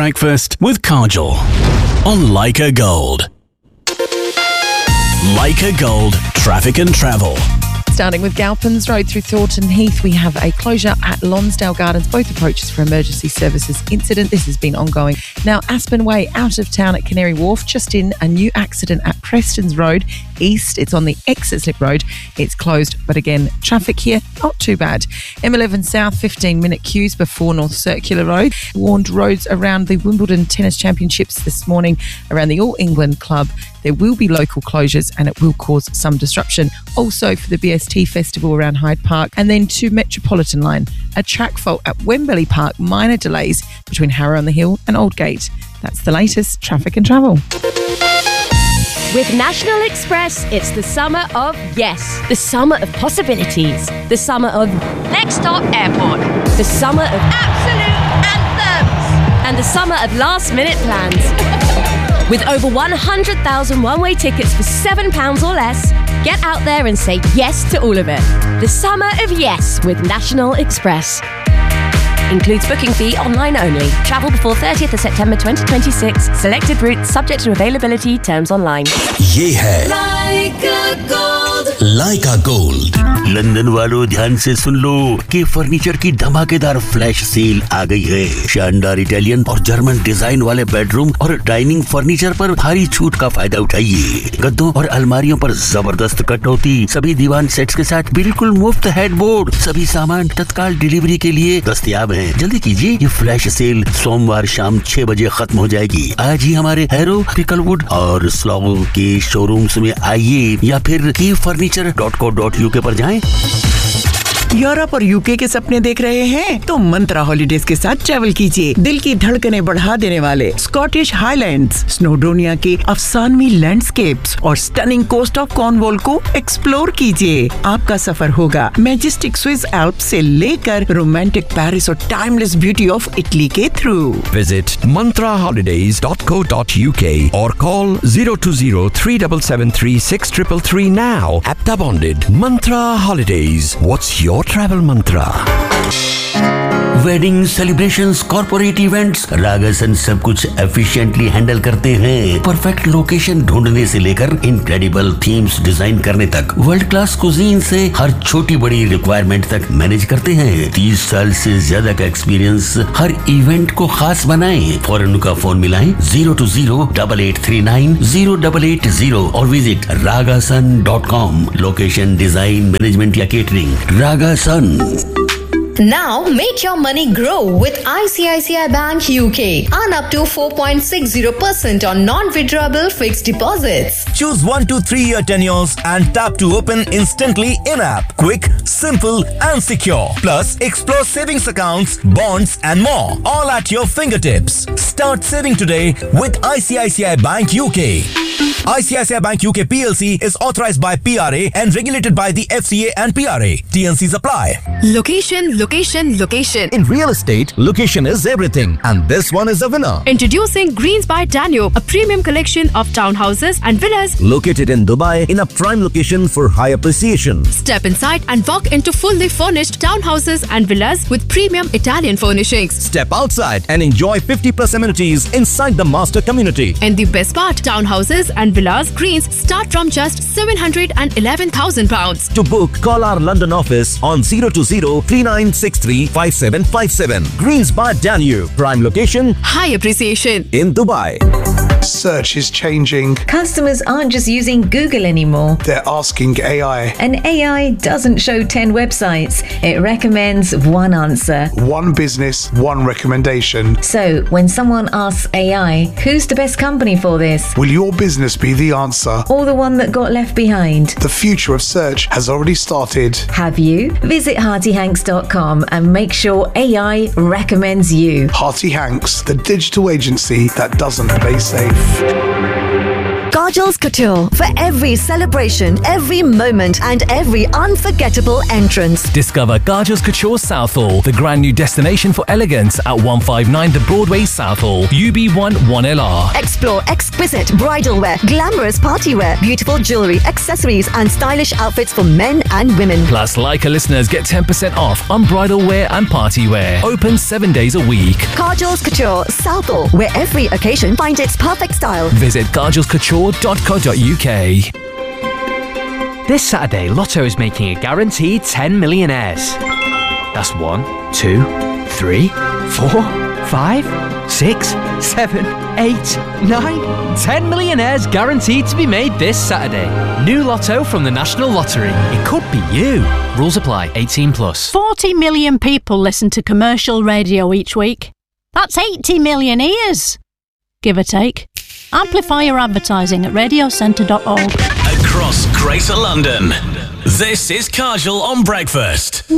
breakfast with Kajal on Leica Gold. Leica Gold, traffic and travel. Starting with Galpins Road through Thornton Heath, we have a closure at Lonsdale Gardens, both approaches for emergency services incident. This has been ongoing. Now, Aspen Way out of town at Canary Wharf, just in a new accident at Prestons Road East. It's on the exit slip road. It's closed, but again, traffic here, not too bad. M11 South, 15-minute queues before North Circular Road. Warned roads around the Wimbledon Tennis Championships this morning around the All England Club. There will be local closures and it will cause some disruption. Also for the BST Festival around Hyde Park, and then to Metropolitan Line. A track fault at Wembley Park, minor delays between Harrow on the Hill and Aldgate. That's the latest traffic and travel. With National Express, it's the summer of yes. The summer of possibilities. The summer of next stop airport. The summer of absolute anthems. And the summer of last-minute plans. With over 100,000 one-way tickets for £7 or less, get out there and say yes to all of it. The summer of yes with National Express. Includes booking fee, online only. Travel before 30th of September 2026. Selected routes subject to availability. Terms online. ये है Leica Gold. Leica Gold. London वालों ध्यान से सुन लो कि furniture की धमाकेदार flash sale आ गई है। शानदार इटालियन और जर्मन डिजाइन वाले बेडरूम और डाइनिंग फर्नीचर पर भारी छूट का फायदा उठाइए। गद्दों और अलमारियों पर जबरदस्त कटौती, सभी दीवान सेट्स के साथ बिल्कुल मुफ्त हेडबोर्ड, सभी सामान तत्काल डिलीवरी के लिए दस्तयाब हैं। जल्दी कीजिए, ये फ्लैश सेल सोमवार शाम 6 बजे खत्म हो जाएगी। आज ही हमारे हैरो, पिकलवुड और स्लॉगो के शोरूम्स में आइए या फिर keyfurniture.co.uk पर जाएं। यूरोप और यूके के सपने देख रहे हैं तो मंत्रा हॉलीडेज के साथ ट्रैवल कीजिए। दिल की धड़कनें बढ़ा देने वाले स्कॉटिश हाईलैंड्स, स्नोडोनिया के अफसानवी लैंडस्केप्स और स्टनिंग कोस्ट ऑफ कॉर्नवॉल को एक्सप्लोर कीजिए। आपका सफर होगा मैजेस्टिक स्विस एल्प्स से लेकर रोमांटिक पेरिस और टाइमलेस ब्यूटी ऑफ इटली के through. Visit mantraholidays.co.uk or call 020-3773-6333 now. Apta bonded. Mantra Holidays. What's your travel mantra? Wedding celebrations, corporate events, रागासन सब कुछ एफिशिएंटली हैंडल करते हैं। परफेक्ट लोकेशन ढूंढने से लेकर इनक्रेडिबल थीम्स डिजाइन करने तक, वर्ल्ड क्लास कुजीन से हर छोटी बड़ी रिक्वायरमेंट तक मैनेज करते हैं। 30 साल से ज्यादा का एक्सपीरियंस हर इवेंट को खास बनाएं। फौरन उनका फोन मिलाएं 020-8839-0880 और visit ragasun.com। Location, design, management या catering, रागासन। Now make your money grow with ICICI Bank UK. Earn up to 4.60% on non-withdrawable fixed deposits. Choose 1 to 3 year tenures and tap to open instantly in-app. Quick, simple and secure. Plus, explore savings accounts, bonds and more. All at your fingertips. Start saving today with ICICI Bank UK. ICICI Bank UK PLC is authorized by PRA and regulated by the FCA and PRA. TNCs apply. Location. In real estate, location is everything, and this one is a winner. Introducing Greens by Danube, a premium collection of townhouses and villas Located in Dubai in a prime location for high appreciation. Step inside and walk into fully furnished townhouses and villas with premium Italian furnishings. Step outside and enjoy 50+ amenities inside the master community. And the best part, townhouses and villas Greens start from just £711,000. To book, call our London office on 020-3963-5757. Greens by Danube, prime location, High appreciation. in Dubai. Search is changing. Customers aren't just using Google anymore. They're asking AI. And AI doesn't show 10 websites. It recommends one answer. One business, one recommendation. So, when someone asks AI, who's the best company for this? Will your business be the answer? Or the one that got left behind? The future of search has already started. Have you? Visit HeartyHanks.com and make sure AI recommends you. Hearty Hanks, the digital agency that doesn't play safe. Kajal's Couture. For every celebration, every moment, and every unforgettable entrance. Discover Kajal's Couture Southall, the grand new destination for elegance at 159 The Broadway Southall, UB1 1LR. Explore exquisite bridal wear, glamorous party wear, beautiful jewelry, accessories, and stylish outfits for men and women. Plus, Leica listeners get 10% off on bridal wear and party wear. Open 7 days a week. Kajal's Couture Southall, where every occasion finds its perfect style. Visit kajalscouture.co.uk. This Saturday, Lotto is making a guaranteed 10 millionaires. That's 1, 2, 3, 4, 5, 6, 7, 8, 9, 10 millionaires guaranteed to be made this Saturday. New Lotto from the National Lottery. It could be you. Rules apply. 18 plus. 40 million people listen to commercial radio each week. That's 80 million ears, give or take. Amplify your advertising at radiocentre.org. Across Greater London, this is Kajal on Breakfast.